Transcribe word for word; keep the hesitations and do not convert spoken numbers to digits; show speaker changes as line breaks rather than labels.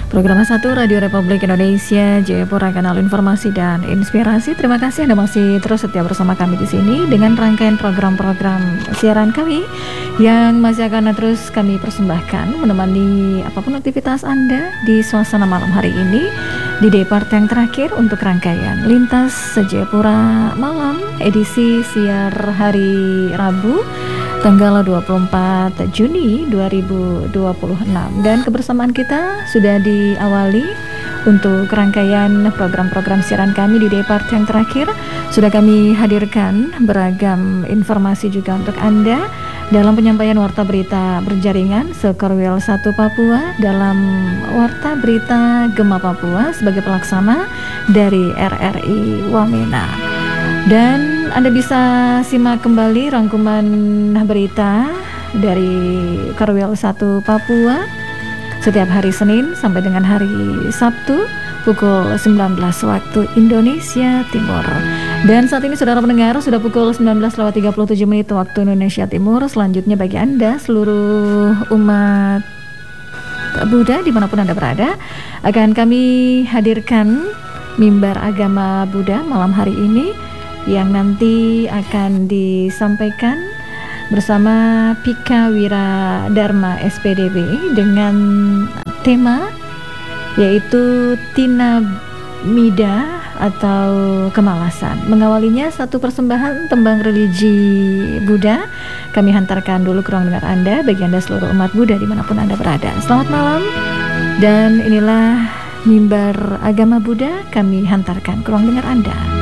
Program satu Radio Republik Indonesia, Jayapura, kanal informasi dan inspirasi. Terima kasih Anda masih terus setia bersama kami di sini dengan rangkaian program-program siaran kami yang masih akan terus kami persembahkan menemani apapun aktivitas Anda di suasana malam hari ini di day part yang terakhir untuk rangkaian Lintas Jayapura Malam edisi siar hari Rabu tanggal dua puluh empat Juni dua ribu dua puluh enam, dan kebersamaan kita sudah diawali untuk rangkaian program-program siaran kami di day part yang terakhir. Sudah kami hadirkan beragam informasi juga untuk Anda dalam penyampaian warta berita berjaringan Sekorwil satu Papua, dalam warta berita Gema Papua sebagai pelaksana dari R R I Wamena. Dan Anda bisa simak kembali rangkuman berita dari Korwil satu Papua setiap hari Senin sampai dengan hari Sabtu pukul sembilan belas waktu Indonesia Timur. Dan saat ini saudara pendengar sudah pukul sembilan belas lewat tiga puluh tujuh menit waktu Indonesia Timur. Selanjutnya bagi Anda seluruh umat Buddha dimanapun Anda berada, akan kami hadirkan mimbar agama Buddha malam hari ini yang nanti akan disampaikan bersama Pika Wira Dharma S P D B dengan tema yaitu Tina Mida atau kemalasan. Mengawalinya satu persembahan tembang religi Buddha. Kami hantarkan dulu ke ruang dengar Anda bagi Anda seluruh umat Buddha dimanapun Anda berada. Selamat malam, dan inilah mimbar agama Buddha kami hantarkan ke ruang dengar Anda.